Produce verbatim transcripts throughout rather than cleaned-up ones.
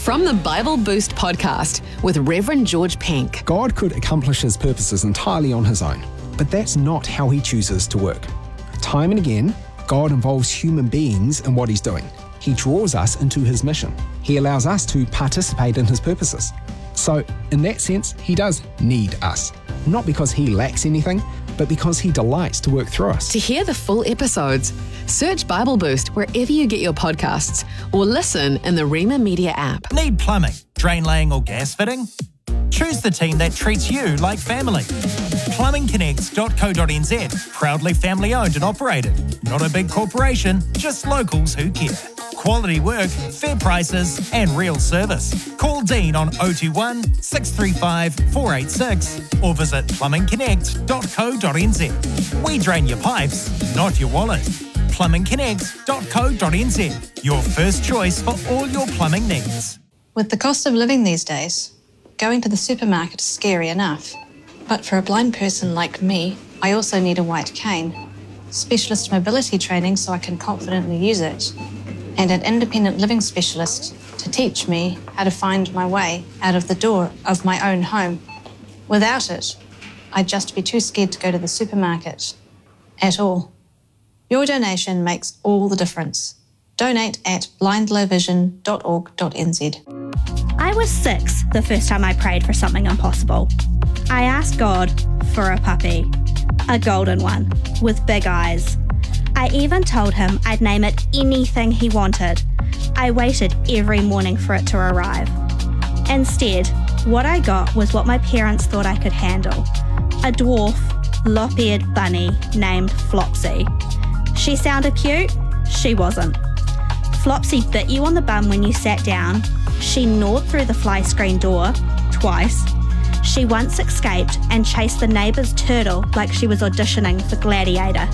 From the Bible Boost podcast with Reverend George Penk. God could accomplish his purposes entirely on his own, but that's not how he chooses to work. Time and again, God involves human beings in what he's doing. He draws us into his mission. He allows us to participate in his purposes. So, in that sense, he does need us. Not because he lacks anything, but because he delights to work through us. To hear the full episodes, search Bible Boost wherever you get your podcasts or listen in the Rema Media app. Need plumbing, drain laying or gas fitting? Choose the team that treats you like family. plumbing connects dot co dot n z, proudly family owned and operated. Not a big corporation, just locals who care. Quality work, fair prices and real service. Call Dean on oh two one, six three five, four eight six or visit plumbing connect dot co dot n z. We drain your pipes, not your wallet. plumbing connect dot co dot n z, your first choice for all your plumbing needs. With the cost of living these days, going to the supermarket is scary enough. But for a blind person like me, I also need a white cane, specialist mobility training so I can confidently use it, and an independent living specialist to teach me how to find my way out of the door of my own home. Without it, I'd just be too scared to go to the supermarket at all. Your donation makes all the difference. Donate at blind low vision dot org dot n z. I was six the first time I prayed for something impossible. I asked God for a puppy, a golden one, with big eyes. I even told him I'd name it anything he wanted. I waited every morning for it to arrive. Instead, what I got was what my parents thought I could handle, a dwarf, lop-eared bunny named Flopsy. She sounded cute? She wasn't. Flopsy bit you on the bum when you sat down. She gnawed through the fly screen door twice. She once escaped and chased the neighbour's turtle like she was auditioning for Gladiator.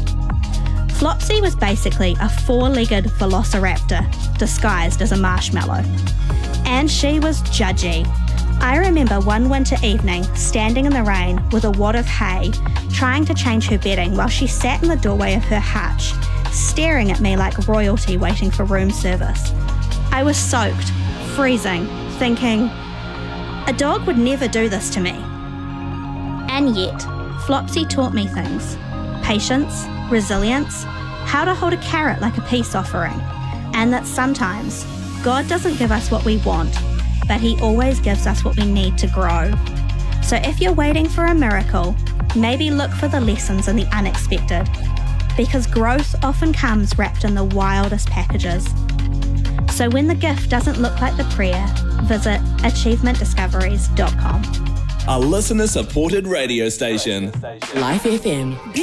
Flopsy was basically a four-legged velociraptor disguised as a marshmallow. And she was judgy. I remember one winter evening standing in the rain with a wad of hay, trying to change her bedding while she sat in the doorway of her hutch, staring at me like royalty waiting for room service. I was soaked, freezing, thinking, a dog would never do this to me. And yet, Flopsy taught me things. Patience, resilience, how to hold a carrot like a peace offering, and that sometimes God doesn't give us what we want, but he always gives us what we need to grow. So if you're waiting for a miracle, maybe look for the lessons in the unexpected, because growth often comes wrapped in the wildest packages. So when the gift doesn't look like the prayer, visit achievement discoveries dot com. A listener-supported radio station. Life F M.